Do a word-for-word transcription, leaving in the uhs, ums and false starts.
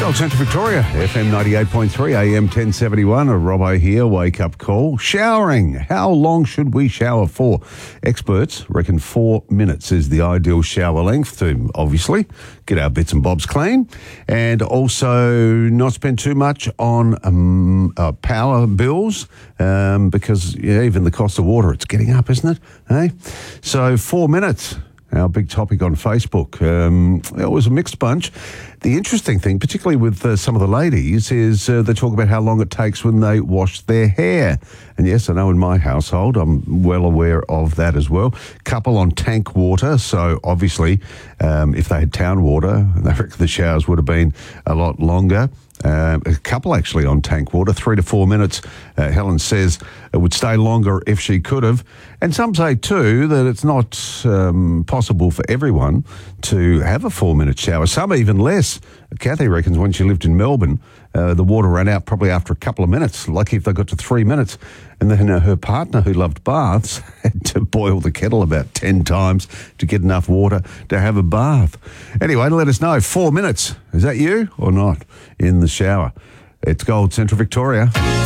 Gold Central Victoria, F M ninety-eight point three, A M ten seventy-one. A Robbo here, wake up call. Showering. How long should we shower for? Experts reckon four minutes is the ideal shower length to obviously get our bits and bobs clean and also not spend too much on um, uh, power bills um, because yeah, even the cost of water, it's getting up, isn't it? Hey? So four minutes. Our big topic on Facebook. Um, it was a mixed bunch. The interesting thing, particularly with uh, some of the ladies, is uh, they talk about how long it takes when they wash their hair. And yes, I know in my household, I'm well aware of that as well. Couple on tank water, so obviously um, if they had town water, they reckon the showers would have been a lot longer. Uh, a couple actually on tank water, three to four minutes. Uh, Helen says it would stay longer if she could have. And some say too that it's not um, possible for everyone to have a four-minute shower. Some even less. Kathy reckons when she lived in Melbourne, uh, the water ran out probably after a couple of minutes, lucky if they got to three minutes. And then uh, her partner, who loved baths, had to boil the kettle about ten times to get enough water to have a bath. Anyway, let us know. Four minutes. Is that you or not in the shower? It's Gold Central Victoria.